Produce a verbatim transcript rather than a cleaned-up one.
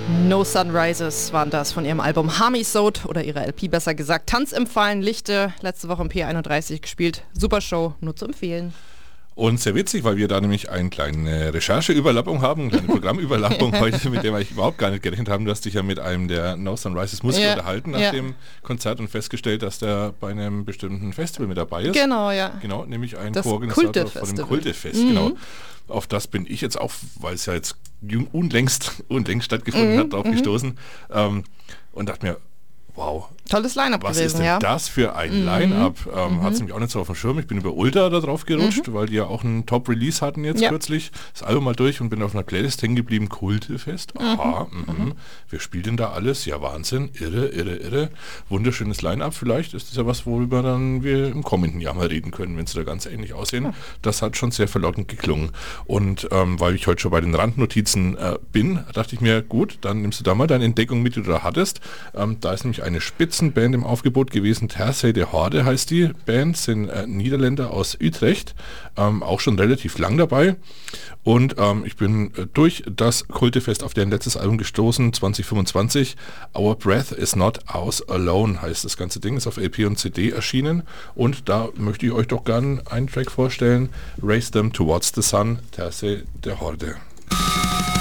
No Sunrises waren das von ihrem Album Harmisode oder ihrer L P besser gesagt. Tanz im fahlen Lichte, letzte Woche im P einunddreißig gespielt. Super Show, nur zu empfehlen. Und sehr witzig, weil wir da nämlich eine kleine Rechercheüberlappung haben, eine kleine Programmüberlappung heute, mit der wir überhaupt gar nicht gerechnet haben. Du hast dich ja mit einem der No Sunrises Musiker Ja, unterhalten nach ja. dem Konzert und festgestellt, dass der bei einem bestimmten Festival mit dabei ist. Genau, ja. Genau, nämlich ein Das Co-Organisator von dem Kulte-Festival. Kulte-Fest. Mhm. Genau. Auf das bin ich jetzt auch, weil es ja jetzt jung- unlängst, unlängst stattgefunden Mhm, hat, drauf gestoßen ähm, und dachte mir, wow, Tolles Line-Up was gewesen, ist denn ja. das für ein Line-Up? Ähm, Hat es nämlich auch nicht so auf dem Schirm. Ich bin über Ultra da drauf gerutscht, weil die ja auch einen Top-Release hatten jetzt Ja. kürzlich. Das Album mal durch und bin auf einer Playlist hängen geblieben. Kultefest. Aha, mhm. Wer spielt denn da alles? Ja, Wahnsinn. Irre, irre, irre. Wunderschönes Line-Up. Vielleicht ist das ja was, worüber dann wir im kommenden Jahr mal reden können, wenn sie da ganz ähnlich aussehen. Das hat schon sehr verlockend geklungen. Und ähm, weil ich heute schon bei den Randnotizen äh, bin, dachte ich mir, gut, dann nimmst du da mal deine Entdeckung mit, die du da hattest. Ähm, da ist nämlich eine Spitzenband im Aufgebot gewesen. Terzij de Horde heißt die Band, sind äh, Niederländer aus Utrecht, ähm, auch schon relativ lang dabei. Und ähm, ich bin äh, durch das Kultefest auf deren letztes Album gestoßen, zwanzig fünfundzwanzig. Our Breath is Not Ours Alone heißt das ganze Ding, ist auf L P und C D erschienen. Und da möchte ich euch doch gerne einen Track vorstellen. Raise Them Towards the Sun, Terzij de Horde.